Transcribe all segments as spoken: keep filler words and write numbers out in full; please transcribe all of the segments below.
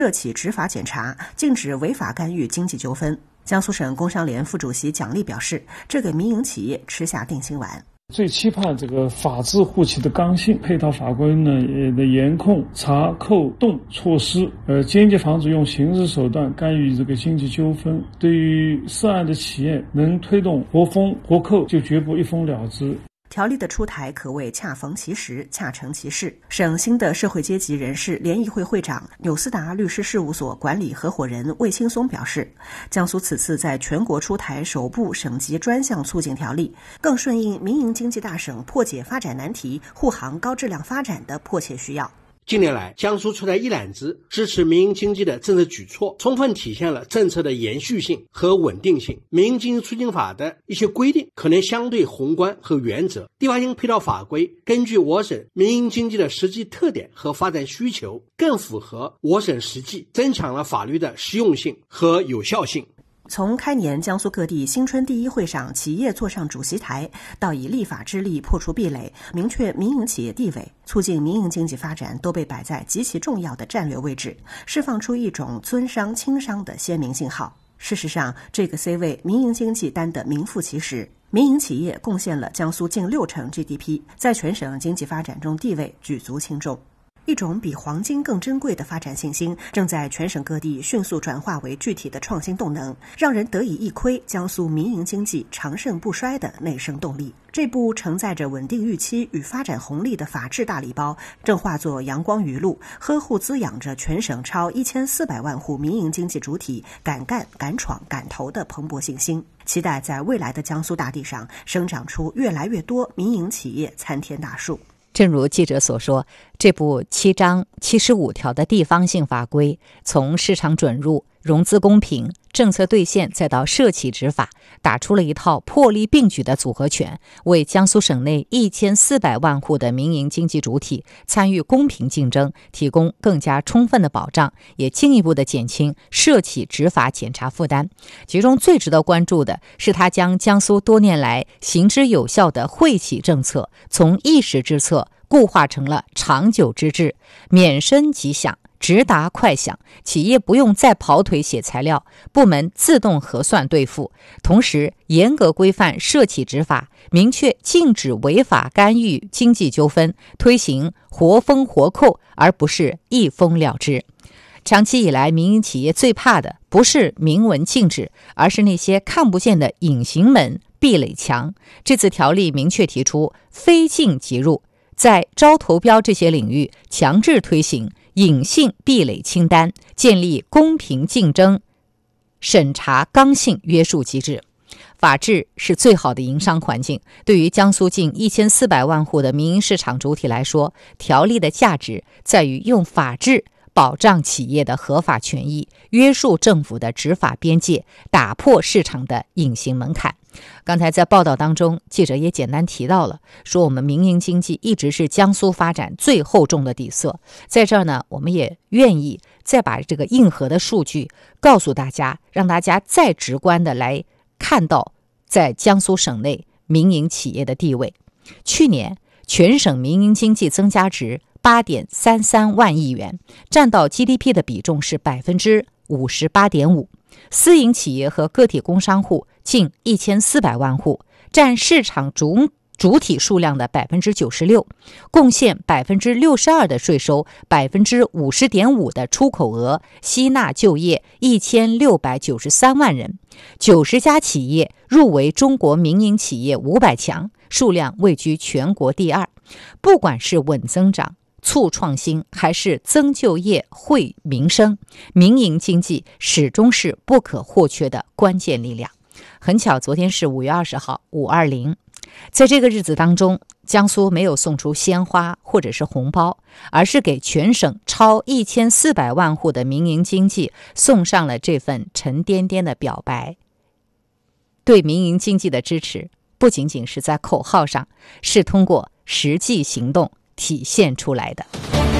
涉企执法检查，禁止违法干预经济纠纷。江苏省工商联副主席蒋力表示，这给民营企业吃下定心丸。 最期盼这个法治护旗的刚性，配套法规呢也的严控查扣动措施，呃，坚决防止用刑事手段干预这个经济纠纷。对于涉案的企业，能推动活封活扣，就绝不一封了之。 条例的出台可谓恰逢其时，恰成其事。省新的社会阶级人士联谊会会长、纽斯达律师事务所管理合伙人魏青松表示，江苏此次在全国出台首部省级专项促进条例，更顺应民营经济大省破解发展难题、护航高质量发展的迫切需要。 近年来，江苏出台一揽子支持民营经济的政策举措，充分体现了政策的延续性和稳定性。民营经济促进法的一些规定可能相对宏观和原则，地方性配套法规根据我省民营经济的实际特点和发展需求，更符合我省实际，增强了法律的实用性和有效性。 从开年江苏各地新春第一会上企业坐上主席台，到以立法之力破除壁垒，明确民营企业地位，促进民营经济发展，都被摆在极其重要的战略位置，释放出一种尊商轻商的鲜明信号。事实上，这个 C 位民营经济担得名副其实，民营企业贡献了江苏近六成 G D P， 在全省经济发展中地位举足轻重。一种比黄金更珍贵的发展信心，正在全省各地迅速转化为具体的创新动能，让人得以一窥江苏民营经济长盛不衰的内生动力。这部承载着稳定预期与发展红利的法治大礼包，正化作阳光雨露，呵护滋养着全省超一千四百万户民营经济主体敢干敢闯敢投的蓬勃信心。期待在未来的江苏大地上生长出越来越多民营企业参天大树。 正如记者所说，这部七章七十五条的地方性法规，从市场准入、融资公平、政策兑现，再到涉企执法，打出了一套魄力并举的组合拳，为江苏省内一千四百万户的民营经济主体参与公平竞争提供更加充分的保障，也进一步的减轻涉企执法检查负担。其中最值得关注的是，他将江苏多年来行之有效的惠企政策从一时之策固化成了长久之治，免申即享，直达快享，企业不用再跑腿写材料，部门自动核算兑付，同时严格规范涉企执法，明确禁止违法干预经济纠纷，推行活封活扣，而不是一封了之。长期以来，民营企业最怕的不是明文禁止，而是那些看不见的隐形门、壁垒墙。这次条例明确提出非禁即入，在招投标这些领域强制推行隐性壁垒清单，建立公平竞争审查刚性约束机制。法治是最好的营商环境，对于江苏近一千四百万户的民营市场主体来说，条例的价值在于用法治保障企业的合法权益，约束政府的执法边界，打破市场的隐形门槛。刚才在报道当中，记者也简单提到了，说我们民营经济一直是江苏发展最厚重的底色。在这儿呢，我们也愿意再把这个硬核的数据告诉大家，让大家再直观的来看到在江苏省内民营企业的地位。去年全省民营经济增加值八点三三万亿元，占到 G D P 的比重是 百分之五十八点五。私营企业和个体工商户近一千四百万户，占市场主主体数量的 百分之九十六， 贡献 百分之六十二 的税收， 百分之五十点五 的出口额，吸纳就业一千六百九十三万人。九十家企业入围中国民营企业五百强，数量位居全国第二。不管是稳增长、促创新，还是增就业、惠民生，民营经济始终是不可或缺的关键力量。很巧，昨天是五月二十号，五二零。在这个日子当中，江苏没有送出鲜花或者是红包，而是给全省超一千四百万户的民营经济送上了这份沉甸甸的表白。对民营经济的支持不仅仅是在口号上，是通过实际行动体现出来的。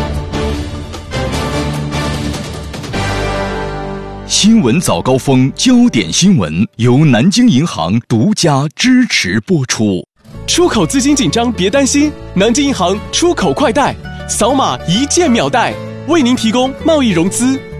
新闻早高峰，焦点新闻由南京银行独家支持播出。 出口资金紧张别担心，南京银行出口快贷，扫码一件秒贷，为您提供贸易融资、